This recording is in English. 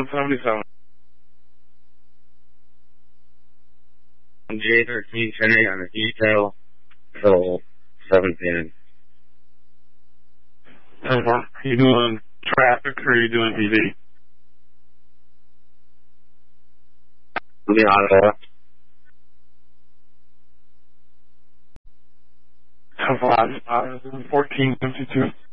177. J13 Trinity on the detail till 7 p.m. Are you doing traffic or are you doing EV? The auto. How far? 1452.